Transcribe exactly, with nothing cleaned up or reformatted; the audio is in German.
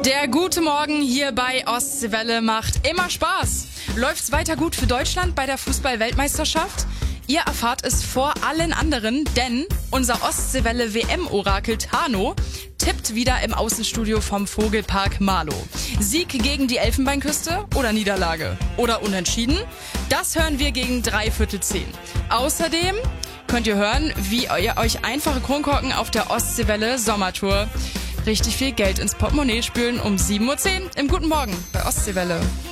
Der gute Morgen hier bei Ostseewelle macht immer Spaß. Läuft's weiter gut für Deutschland bei der Fußball-Weltmeisterschaft? Ihr erfahrt es vor allen anderen, denn unser Ostseewelle-W M-Orakel Tano tippt wieder im Außenstudio vom Vogelpark Marlow. Sieg gegen die Elfenbeinküste oder Niederlage? Oder Unentschieden? Das hören wir gegen dreiviertel zehn. Außerdem könnt ihr hören, wie ihr euch einfache Kronkorken auf der Ostseewelle Sommertour richtig viel Geld ins Portemonnaie spülen um sieben Uhr zehn im Guten Morgen bei Ostseewelle.